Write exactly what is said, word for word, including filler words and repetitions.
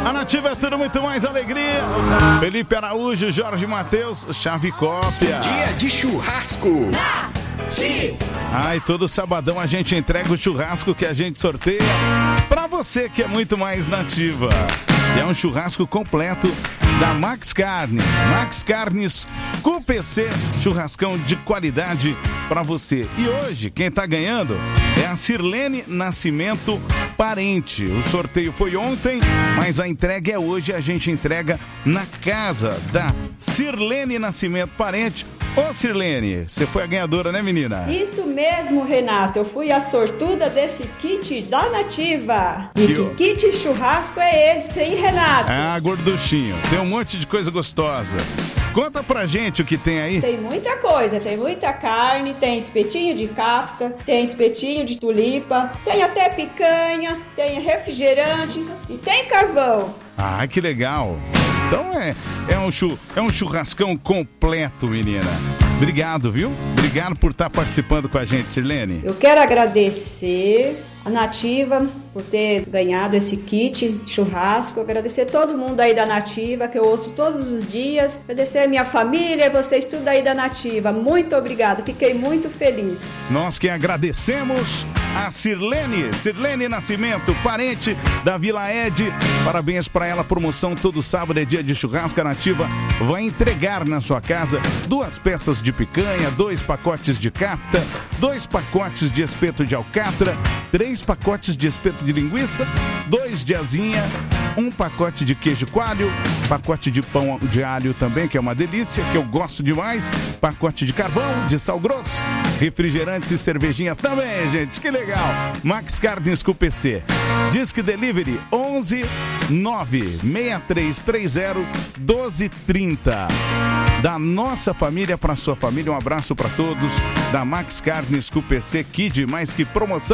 A Nativa é tudo muito mais alegria. Felipe Araújo, Jorge Matheus, Chave Cópia. Dia de churrasco. Ai, todo sabadão a gente entrega o churrasco que a gente sorteia pra você que é muito mais nativa. E é um churrasco completo da Max Carne. Max Carnes Q P C, churrascão de qualidade pra você. E hoje, quem tá ganhando é a Sirlene Nascimento Parente. O sorteio foi ontem, mas a entrega é hoje. A gente entrega na casa da Sirlene Nascimento Parente. Ô Sirlene, você foi a ganhadora, né, menina? Isso mesmo, Renato. Eu fui a sortuda desse kit da Nativa. E que kit churrasco é esse, hein, Renato? Ah, gorduchinho. Tem um monte de coisa gostosa. Conta pra gente o que tem aí. Tem muita coisa, tem muita carne, tem espetinho de kafta, tem espetinho de tulipa, tem até picanha, tem refrigerante e tem carvão. Ah, que legal. Então é, é, um, chu, é um churrascão completo, menina. Obrigado, viu? Obrigado por estar participando com a gente, Sirlene. Eu quero agradecer a Nativa por ter ganhado esse kit churrasco. Agradecer todo mundo aí da Nativa, que eu ouço todos os dias. Agradecer a minha família e vocês tudo aí da Nativa. Muito obrigado, fiquei muito feliz. Nós que agradecemos a Sirlene, Sirlene Nascimento, parente da Vila Ed. Parabéns para ela, promoção todo sábado é dia de churrasco. A Nativa vai entregar na sua casa duas peças de picanha, dois pacotes de kafta, dois pacotes de espeto de alcatra, três pacotes de espeto de linguiça, dois de asinha, um pacote de queijo coalho, pacote de pão de alho também, que é uma delícia, que eu gosto demais, pacote de carvão, de sal grosso, refrigerantes e cervejinha também, gente, que legal. Max Carnes Q P C. Disque Delivery onze nove seis três três zero um dois três zero. Da nossa família para sua família, um abraço para todos da Max Carnes Q P C Kid, mais que promoção.